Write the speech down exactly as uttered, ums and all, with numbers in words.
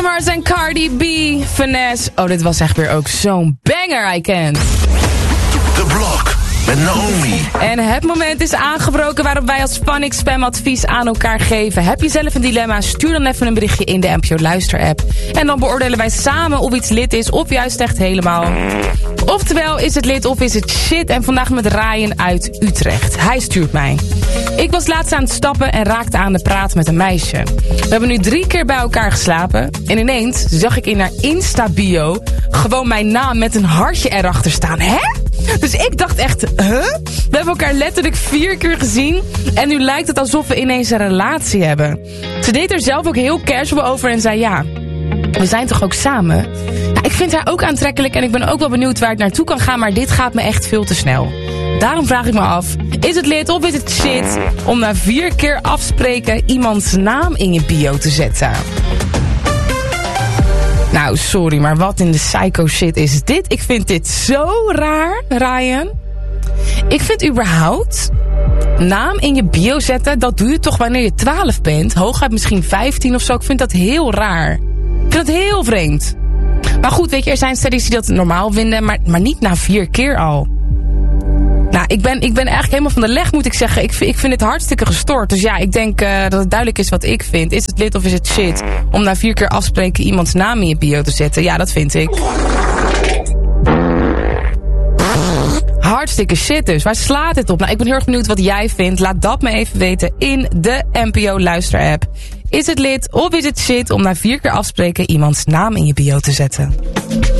Mars en Cardi B. Finesse. Oh, dit was echt weer ook zo'n banger, I can. De Blok met Naomi. En het moment is aangebroken waarop wij als Phonics spamadvies aan elkaar geven. Heb je zelf een dilemma? Stuur dan even een berichtje in de N P O Luister app. En dan beoordelen wij samen of iets lid is of juist echt helemaal. Oftewel, is het lid of is het shit? En vandaag met Ryan uit Utrecht. Hij stuurt mij. Ik was laatst aan het stappen en raakte aan de praat met een meisje. We hebben nu drie keer bij elkaar geslapen. En ineens zag ik in haar Insta-bio gewoon mijn naam met een hartje erachter staan. Hè? Dus ik dacht echt, huh? We hebben elkaar letterlijk vier keer gezien. En nu lijkt het alsof we ineens een relatie hebben. Ze deed er zelf ook heel casual over en zei ja, we zijn toch ook samen? Ja, ik vind haar ook aantrekkelijk en ik ben ook wel benieuwd waar het naartoe kan gaan. Maar dit gaat me echt veel te snel. Daarom vraag ik me af, is het lid of is het shit om na vier keer afspreken iemands naam in je bio te zetten? Nou, sorry, maar wat in de psycho shit is dit? Ik vind dit zo raar, Ryan. Ik vind überhaupt naam in je bio zetten, dat doe je toch wanneer je twaalf bent. Hooguit misschien vijftien of zo. Ik vind dat heel raar. Ik vind dat heel vreemd. Maar goed, weet je, er zijn studies die dat normaal vinden, maar, maar niet na vier keer al. Nou, ik ben, ik ben eigenlijk helemaal van de leg, moet ik zeggen. Ik vind, ik vind het hartstikke gestoord. Dus ja, ik denk uh, dat het duidelijk is wat ik vind. Is het lid of is het shit om na vier keer afspreken iemands naam in je bio te zetten? Ja, dat vind ik. Hartstikke shit dus. Waar slaat dit op? Nou, ik ben heel erg benieuwd wat jij vindt. Laat dat me even weten in de N P O Luister app. Is het lid of is het shit om na vier keer afspreken iemands naam in je bio te zetten?